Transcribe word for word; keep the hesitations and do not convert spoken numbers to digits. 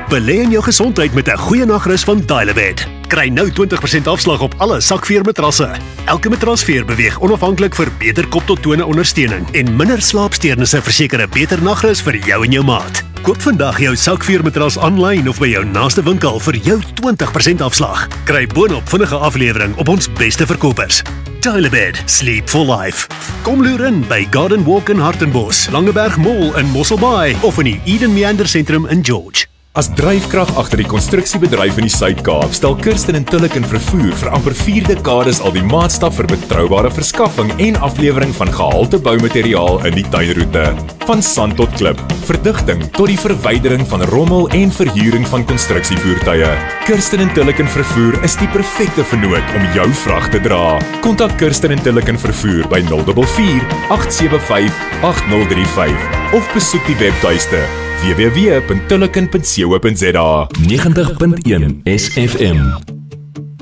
Belê in jou gesondheid met 'n goeie nagrus van Dial-A-Bed. Kry nou twintig persent afslag op alle sakveermatrasse. Elke matrasveer beweeg onafhanklik vir beter kop tot tone ondersteuning en minder slaapsteurnisse verseker 'n beter nagrus vir jou en jou maat. Koop vandag jou sakveermatras aanlyn of by jou naaste winkel vir jou twintig persent afslag. Kry boonop vinnige aflewering op ons beste verkopers. Dial-A-Bed, sleep for life. Kom loer in by Garden Walk in Hartenbos, Langeberg Mall in Mosselbaai of in die Eden Meander Sentrum in George. As dryfkrag agter die konstruksiebedryf in die Suid-Kaap, stel Kirsten en Tulliken Vervoer vir amper vier dekades al die maatstaf vir betroubare verskaffing en aflewering van gehalte boumateriaal in die tuinroete. Van sand tot klip, verdigting tot die verwydering van rommel en verhuuring van konstruksievoertuie. Kirsten en Tulliken Vervoer is die perfekte vennoot om jou vrag te dra. Kontak Kirsten en Tulliken Vervoer by nul vier vier, agt sewe vyf, agt nul drie vyf of besoek die webtuiste w w w punt tulliken punt co punt za. negentig punt een S F M